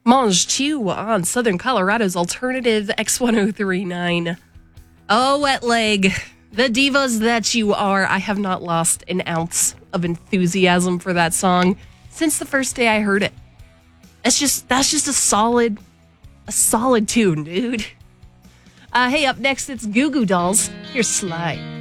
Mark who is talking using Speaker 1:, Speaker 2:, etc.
Speaker 1: Mange Chew on Southern Colorado's alternative X1039. Oh, Wet Leg, the divas that you are. I have not lost an ounce of enthusiasm for that song since the first day I heard it. That's just a solid tune, dude. Hey, up next, it's Goo Goo Dolls. Here's Slide.